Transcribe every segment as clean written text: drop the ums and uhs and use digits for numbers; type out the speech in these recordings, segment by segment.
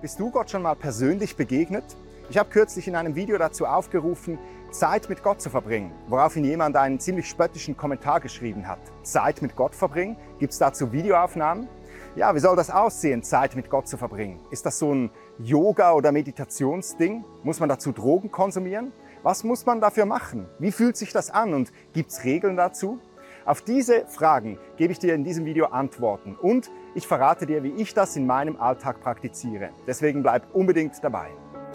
Bist du Gott schon mal persönlich begegnet? Ich habe kürzlich in einem Video dazu aufgerufen, Zeit mit Gott zu verbringen, woraufhin jemand einen ziemlich spöttischen Kommentar geschrieben hat. Zeit mit Gott verbringen? Gibt es dazu Videoaufnahmen? Ja, wie soll das aussehen, Zeit mit Gott zu verbringen? Ist das so ein Yoga- oder Meditationsding? Muss man dazu Drogen konsumieren? Was muss man dafür machen? Wie fühlt sich das an und gibt es Regeln dazu? Auf diese Fragen gebe ich dir in diesem Video Antworten und ich verrate dir, wie ich das in meinem Alltag praktiziere. Deswegen bleib unbedingt dabei.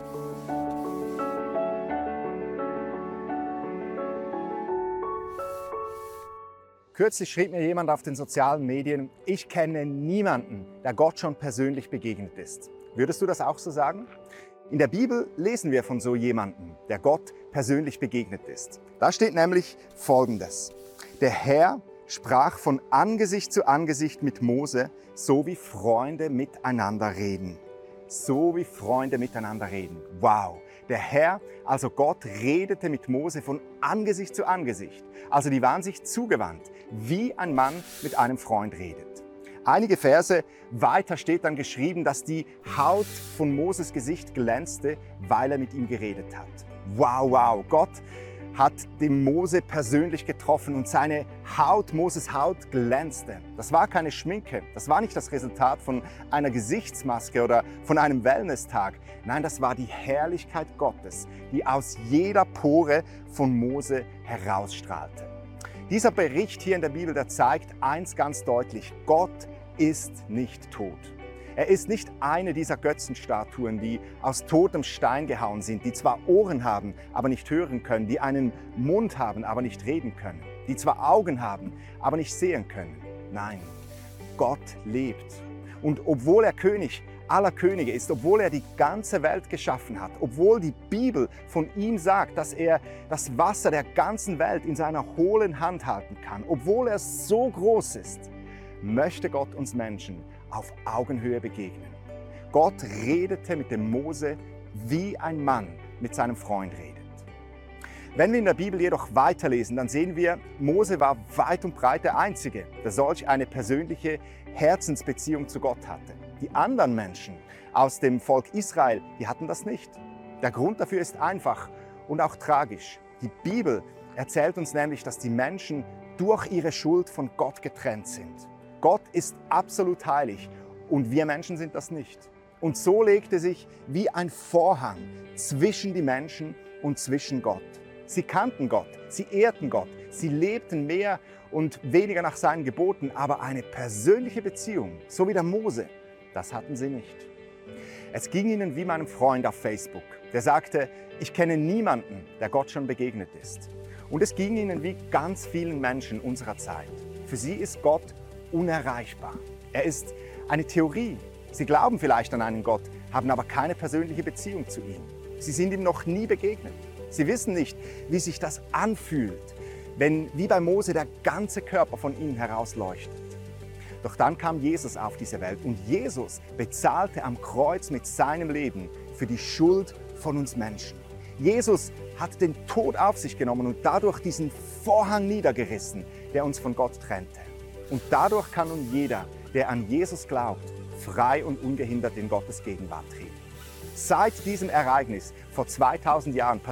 Kürzlich schrieb mir jemand auf den sozialen Medien, ich kenne niemanden, der Gott schon persönlich begegnet ist. Würdest du das auch so sagen? In der Bibel lesen wir von so jemandem, der Gott persönlich begegnet ist. Da steht nämlich Folgendes: Der Herr sprach von Angesicht zu Angesicht mit Mose, so wie Freunde miteinander reden. So wie Freunde miteinander reden. Wow! Der Herr, also Gott, redete mit Mose von Angesicht zu Angesicht. Also die waren sich zugewandt, wie ein Mann mit einem Freund redet. Einige Verse weiter steht dann geschrieben, dass die Haut von Moses Gesicht glänzte, weil er mit ihm geredet hat. Wow, wow! Gott hat den Mose persönlich getroffen und seine Haut, Moses Haut, glänzte. Das war keine Schminke, das war nicht das Resultat von einer Gesichtsmaske oder von einem Wellness-Tag. Nein, das war die Herrlichkeit Gottes, die aus jeder Pore von Mose herausstrahlte. Dieser Bericht hier in der Bibel, der zeigt eins ganz deutlich: Gott ist nicht tot. Er ist nicht eine dieser Götzenstatuen, die aus totem Stein gehauen sind, die zwar Ohren haben, aber nicht hören können, die einen Mund haben, aber nicht reden können, die zwar Augen haben, aber nicht sehen können. Nein, Gott lebt. Und obwohl er König aller Könige ist, obwohl er die ganze Welt geschaffen hat, obwohl die Bibel von ihm sagt, dass er das Wasser der ganzen Welt in seiner hohlen Hand halten kann, obwohl er so groß ist, möchte Gott uns Menschen auf Augenhöhe begegnen. Gott redete mit dem Mose, wie ein Mann mit seinem Freund redet. Wenn wir in der Bibel jedoch weiterlesen, dann sehen wir, Mose war weit und breit der Einzige, der solch eine persönliche Herzensbeziehung zu Gott hatte. Die anderen Menschen aus dem Volk Israel, die hatten das nicht. Der Grund dafür ist einfach und auch tragisch. Die Bibel erzählt uns nämlich, dass die Menschen durch ihre Schuld von Gott getrennt sind. Gott ist absolut heilig und wir Menschen sind das nicht. Und so legte sich wie ein Vorhang zwischen die Menschen und zwischen Gott. Sie kannten Gott, sie ehrten Gott, sie lebten mehr und weniger nach seinen Geboten, aber eine persönliche Beziehung, so wie der Mose, das hatten sie nicht. Es ging ihnen wie meinem Freund auf Facebook, der sagte, ich kenne niemanden, der Gott schon begegnet ist. Und es ging ihnen wie ganz vielen Menschen unserer Zeit. Für sie ist Gott unerreichbar. Er ist eine Theorie. Sie glauben vielleicht an einen Gott, haben aber keine persönliche Beziehung zu ihm. Sie sind ihm noch nie begegnet. Sie wissen nicht, wie sich das anfühlt, wenn wie bei Mose der ganze Körper von ihnen herausleuchtet. Doch dann kam Jesus auf diese Welt und Jesus bezahlte am Kreuz mit seinem Leben für die Schuld von uns Menschen. Jesus hat den Tod auf sich genommen und dadurch diesen Vorhang niedergerissen, der uns von Gott trennte. Und dadurch kann nun jeder, der an Jesus glaubt, frei und ungehindert in Gottes Gegenwart treten. Seit diesem Ereignis vor 2000 Jahren